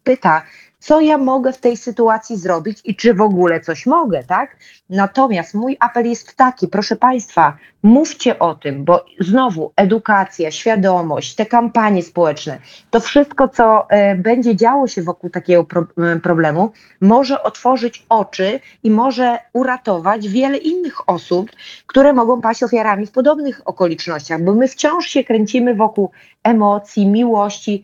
pyta, co ja mogę w tej sytuacji zrobić i czy w ogóle coś mogę, tak? Natomiast mój apel jest taki, proszę Państwa, mówcie o tym, bo znowu edukacja, świadomość, te kampanie społeczne, to wszystko, co będzie działo się wokół takiego problemu, może otworzyć oczy i może uratować wiele innych osób, które mogą paść ofiarami w podobnych okolicznościach, bo my wciąż się kręcimy wokół emocji, miłości,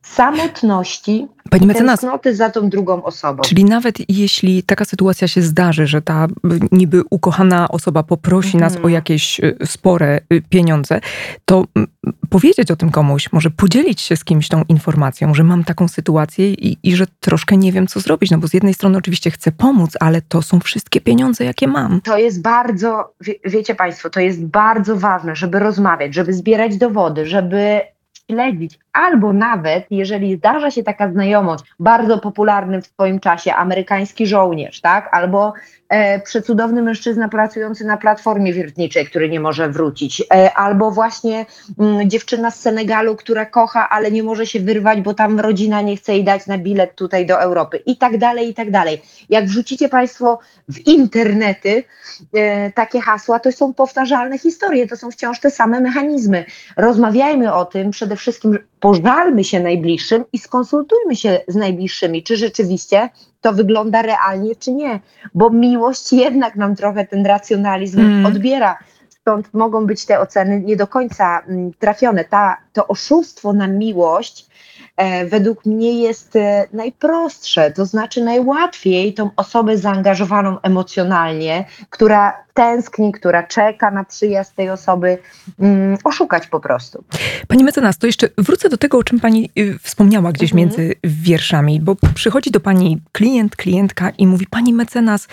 samotności Pani i mecenas, tęsknoty za tą drugą osobą. czyli nawet jeśli taka sytuacja się zdarzy, że ta niby ukochana osoba poprosi nas o jakieś spore pieniądze, to powiedzieć o tym komuś, może podzielić się z kimś tą informacją, że mam taką sytuację i że troszkę nie wiem, co zrobić. No bo z jednej strony oczywiście chcę pomóc, ale to są wszystkie pieniądze, jakie mam. To jest bardzo, wiecie Państwo, to jest bardzo ważne, żeby rozmawiać, żeby zbierać dowody, żeby śledzić, albo nawet, jeżeli zdarza się taka znajomość, bardzo popularny w swoim czasie amerykański żołnierz, tak? Albo przecudowny mężczyzna pracujący na platformie wiertniczej, który nie może wrócić, albo właśnie dziewczyna z Senegalu, która kocha, ale nie może się wyrwać, bo tam rodzina nie chce jej dać na bilet tutaj do Europy i tak dalej, i tak dalej. Jak wrzucicie Państwo w internety takie hasła, to są powtarzalne historie, to są wciąż te same mechanizmy. Rozmawiajmy o tym, przede wszystkim pożalmy się najbliższym i skonsultujmy się z najbliższymi, czy rzeczywiście to wygląda realnie, czy nie. Bo miłość jednak nam trochę ten racjonalizm odbiera. Stąd mogą być te oceny nie do końca trafione. To oszustwo na miłość według mnie jest najprostsze, to znaczy najłatwiej tą osobę zaangażowaną emocjonalnie, która tęskni, która czeka na przyjazd tej osoby, oszukać po prostu. Pani mecenas, to jeszcze wrócę do tego, o czym pani wspomniała gdzieś między wierszami, bo przychodzi do pani klientka i mówi: pani mecenas,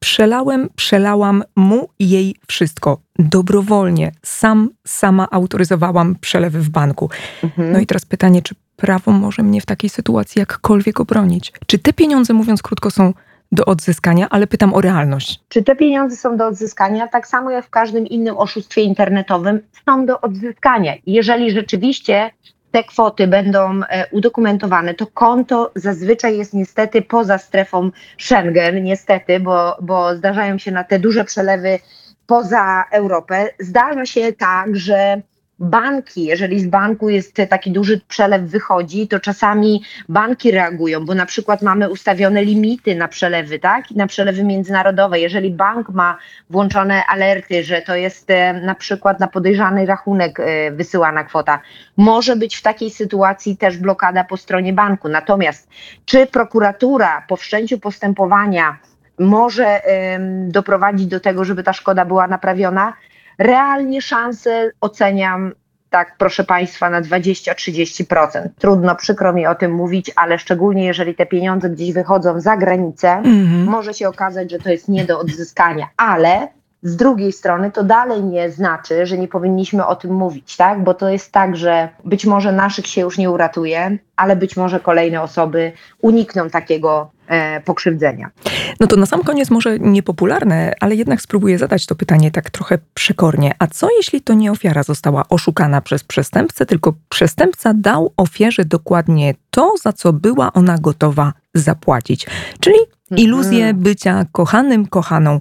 przelałam mu i jej wszystko. Dobrowolnie. Sama autoryzowałam przelewy w banku. No i teraz pytanie, czy prawo może mnie w takiej sytuacji jakkolwiek obronić? Czy te pieniądze, mówiąc krótko, są do odzyskania, ale pytam o realność. Czy te pieniądze są do odzyskania? Tak samo jak w każdym innym oszustwie internetowym są do odzyskania. Jeżeli rzeczywiście te kwoty będą udokumentowane, to konto zazwyczaj jest niestety poza strefą Schengen, niestety, bo zdarzają się na te duże przelewy poza Europę. Zdarza się tak, że banki, jeżeli z banku jest taki duży przelew wychodzi, to czasami banki reagują, bo na przykład mamy ustawione limity na przelewy, tak? Na przelewy międzynarodowe. Jeżeli bank ma włączone alerty, że to jest na przykład na podejrzany rachunek wysyłana kwota, może być w takiej sytuacji też blokada po stronie banku. Natomiast czy prokuratura po wszczęciu postępowania może doprowadzić do tego, żeby ta szkoda była naprawiona? Realnie szanse oceniam, tak proszę Państwa, na 20-30%. Trudno, przykro mi o tym mówić, ale szczególnie jeżeli te pieniądze gdzieś wychodzą za granicę, może się okazać, że to jest nie do odzyskania, ale z drugiej strony to dalej nie znaczy, że nie powinniśmy o tym mówić, tak? Bo to jest tak, że być może naszych się już nie uratuje, ale być może kolejne osoby unikną takiego pokrzywdzenia. No to na sam koniec może niepopularne, ale jednak spróbuję zadać to pytanie tak trochę przekornie. A co jeśli to nie ofiara została oszukana przez przestępcę, tylko przestępca dał ofierze dokładnie to, za co była ona gotowa zapłacić? Czyli iluzję bycia kochanym, kochaną,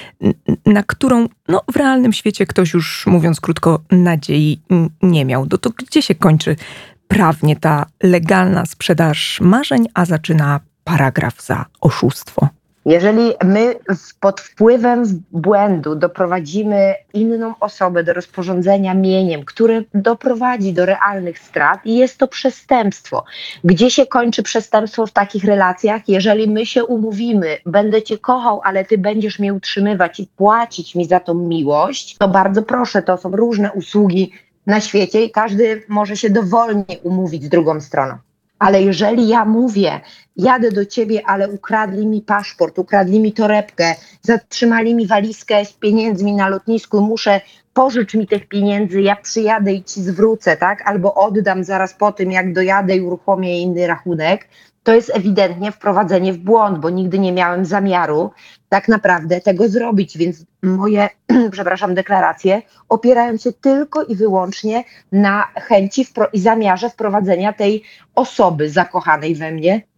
na którą w realnym świecie ktoś już, mówiąc krótko, nadziei nie miał. To gdzie się kończy prawnie ta legalna sprzedaż marzeń, a zaczyna paragraf za oszustwo? Jeżeli my pod wpływem błędu doprowadzimy inną osobę do rozporządzenia mieniem, które doprowadzi do realnych strat, jest to przestępstwo. Gdzie się kończy przestępstwo w takich relacjach? Jeżeli my się umówimy, będę cię kochał, ale ty będziesz mnie utrzymywać i płacić mi za tą miłość, to bardzo proszę, to są różne usługi na świecie i każdy może się dowolnie umówić z drugą stroną. Ale jeżeli ja mówię, jadę do ciebie, ale ukradli mi paszport, ukradli mi torebkę, zatrzymali mi walizkę z pieniędzmi na lotnisku, muszę, pożycz mi tych pieniędzy, ja przyjadę i ci zwrócę, tak? Albo oddam zaraz po tym, jak dojadę i uruchomię inny rachunek, to jest ewidentnie wprowadzenie w błąd, bo nigdy nie miałem zamiaru tak naprawdę tego zrobić, więc moje, deklaracje opierają się tylko i wyłącznie na chęci i zamiarze wprowadzenia tej osoby zakochanej we mnie